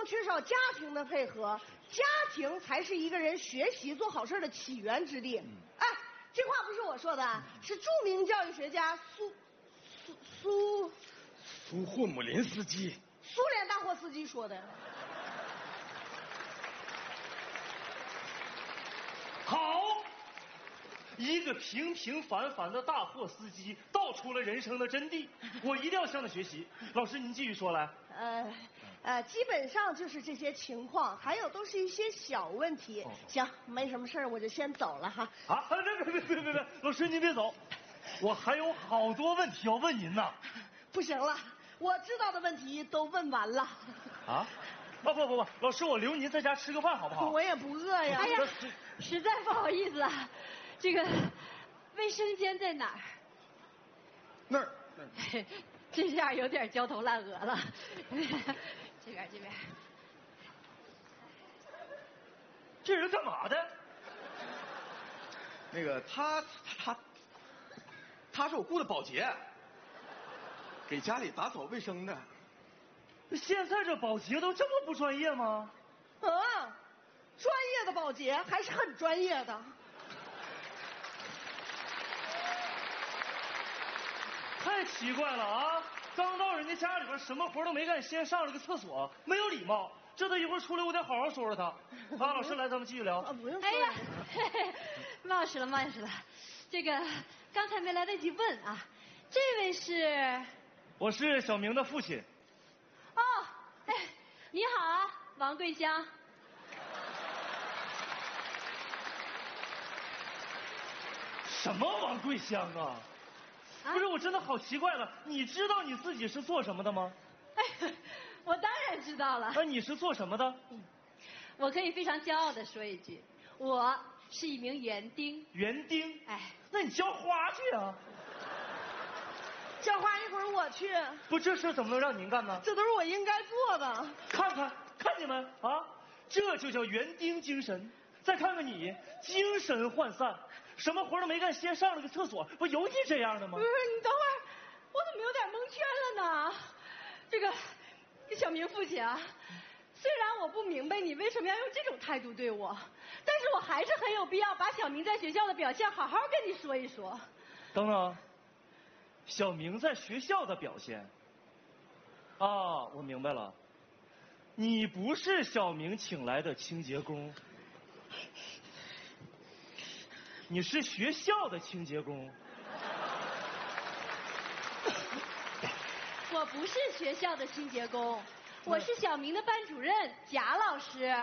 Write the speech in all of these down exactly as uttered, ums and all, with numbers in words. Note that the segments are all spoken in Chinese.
缺少家庭的配合，家庭才是一个人学习做好事的起源之地。嗯、哎，这话不是我说的，是著名教育学家苏苏苏苏霍姆林斯基， 苏联大货司机说的。 好，一个平平凡凡的大货司机道出了人生的真谛，我一定要向他学习。老师，您继续说来。 呃呃，基本上就是这些情况，还有都是一些小问题。哦、行，没什么事儿，我就先走了哈。 啊，别别别别别别，老师您别走，我还有好多问题要问您呢。 不行了，我知道的问题都问完了。 啊？啊不不不，老师，我留您在家吃个饭好不好？ 我也不饿呀。 哎呀，实在不好意思啊，这个卫生间在哪儿？ 那儿。 这下有点焦头烂额了。这边这边。 这人干嘛的？ 那个他他他是我雇的保洁，给家里打扫卫生的。 现在这保洁都这么不专业吗？ 嗯，专业的保洁还是很专业的。 太奇怪了啊！刚到人家家里边，什么活都没干，先上了个厕所，没有礼貌。这他一会儿出来，我得好好说说他。啊，老师来，咱们继续聊。 啊，不用。 哎呀，嘿嘿，冒失了，冒失了。这个刚才没来得及问啊，这位是？ 我是小明的父亲。 哦，哎，你好啊，王桂香。 什么王桂香啊？啊不是，我真的好奇怪了，你知道你自己是做什么的吗？ 哎，我当然知道了。 那你是做什么的？ 嗯，我可以非常骄傲地说一句，我是一名园丁。 园丁？ 哎， 那你浇花去啊。 浇花一会儿我去。 不，这事怎么能让您干呢？ 这都是我应该做的。 看看，看你们啊，这就叫园丁精神。再看看你，精神涣散，什么活都没干，先上了个厕所，不有你这样的吗？ 不是，你等会儿，我怎么有点蒙圈了呢？这个小明父亲啊，虽然我不明白你为什么要用这种态度对我，但是我还是很有必要把小明在学校的表现好好跟你说一说。 等等，小明在学校的表现啊，我明白了，你不是小明请来的清洁工，你是学校的清洁工。 我不是学校的清洁工，我是小明的班主任贾老师。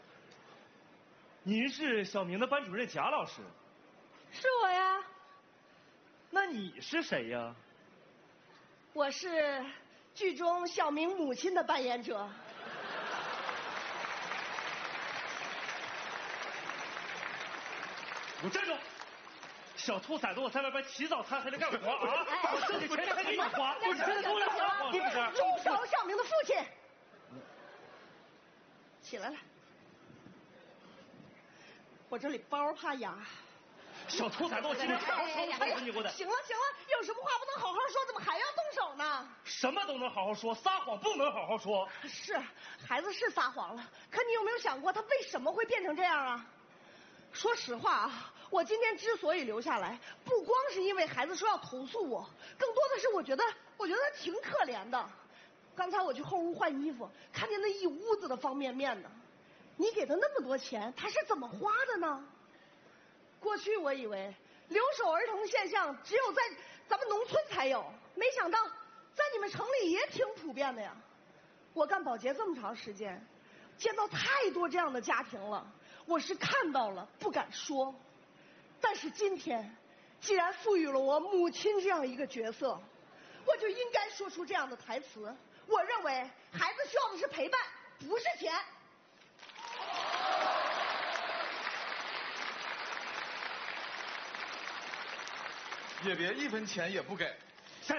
您是小明的班主任贾老师？ 是我呀。 那你是谁呀？ 我是剧中小明母亲的扮演者。 我站住！小兔崽子，我在外边起早贪黑的干活啊！我挣的钱还给你花，我真的不能花，是不是？ 住手！小明的父亲，起来了，我这里包怕哑。 小兔崽子，我今天好好抽抽死你！我得。 行了行了，有什么话不能好好说，怎么还要动手呢？ 什么都能好好说，撒谎不能好好说。 是，孩子是撒谎了，可你有没有想过他为什么会变成这样啊？说实话啊，我今天之所以留下来，不光是因为孩子说要投诉我，更多的是我觉得，我觉得他挺可怜的。刚才我去后屋换衣服，看见那一屋子的方便面呢。你给他那么多钱，他是怎么花的呢？过去我以为留守儿童现象只有在咱们农村才有，没想到在你们城里也挺普遍的呀。我干保洁这么长时间，见到太多这样的家庭了。我是看到了，不敢说，但是今天既然赋予了我母亲这样一个角色，我就应该说出这样的台词。我认为孩子需要的是陪伴，不是钱。 也别一分钱也不给。 是，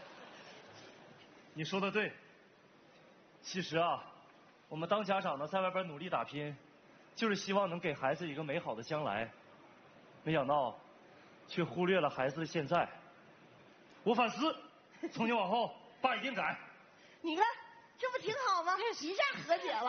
你说的对。其实啊，我们当家长的在外边努力打拼，就是希望能给孩子一个美好的将来，没想到却忽略了孩子的现在。我反思，从今往后爸一定改。 你看这不挺好吗？一下和解了。